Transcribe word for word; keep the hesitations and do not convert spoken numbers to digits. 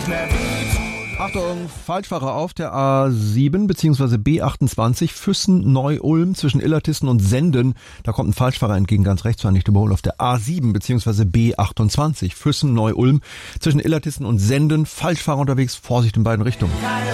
nicht mehr wie. Achtung, Falschfahrer auf der A sieben bzw. B achtundzwanzig Füssen-Neu-Ulm zwischen Illertissen und Senden. Da kommt ein Falschfahrer entgegen, ganz rechts, war nicht überholen. Auf der A sieben bzw. B achtundzwanzig Füssen-Neu-Ulm zwischen Illertissen und Senden. Falschfahrer unterwegs, Vorsicht in beiden Richtungen.